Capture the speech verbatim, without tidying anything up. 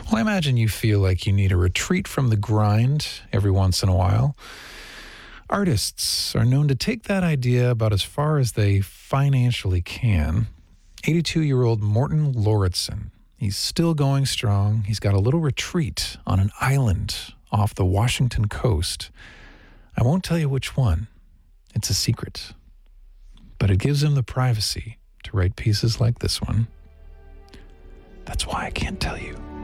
Well, I imagine you feel like you need a retreat from the grind every once in a while. Artists are known to take that idea about as far as they financially can. eighty-two-year-old Morten Lauritsen. He's still going strong. He's got a little retreat on an island off the Washington coast. I won't tell you which one. It's a secret. But it gives him the privacy to write pieces like this one. That's why I can't tell you.